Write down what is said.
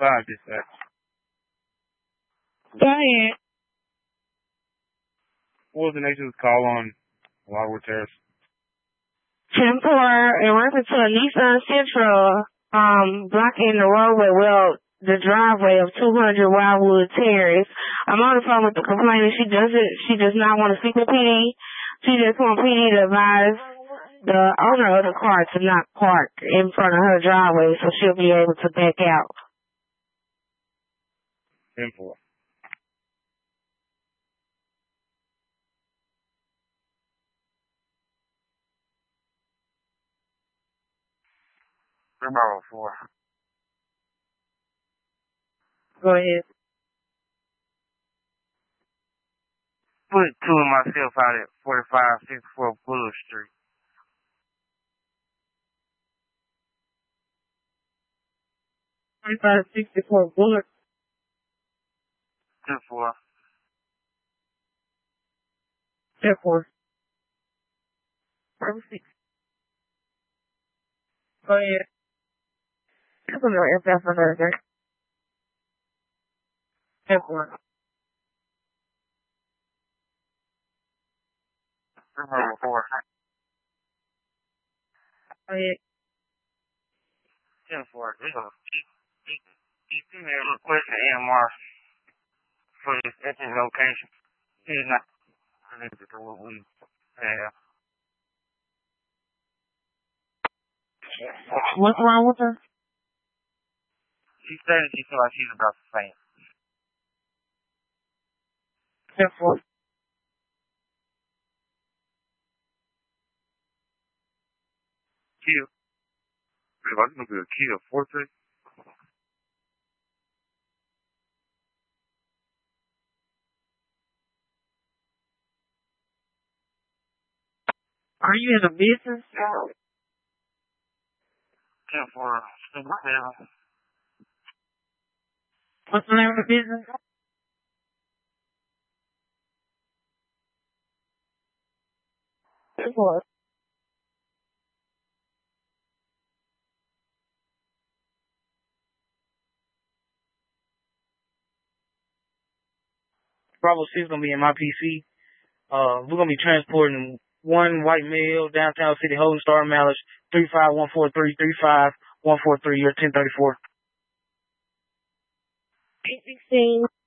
5, dispatch. Go ahead. What was the nation's call on Wildwood Terrace? 10-4 in reference to a Nissan Sentra, blocking the roadway, the driveway of 200 Wildwood Terrace. I'm on the phone with the complainant. She does not want to speak with PD. She just wants PD to advise the owner of the car to not park in front of her driveway so she'll be able to back out. 10-4. Bravo 4. Go ahead. Put 2 of myself out at 4564 Bullard Street. 4564 Bullard. 10-4. 10-4. Perfect. Go ahead. Come on, FF for Thursday. 10-4. Bravo 4. Go ahead. 10-4. He's in there requesting AMR for this at this location. He's not connected to what we have. What's wrong with her? She said she felt like she's about to faint. 10-4. Kia. If I can look at a Kia Forte. Are you in a business? 10-4. What's the name of the business? What? Bravo 6 gonna be in my PC. We're gonna be transporting one white male, downtown City Holding Star Malice, 35143, 35143, or 1034. 816.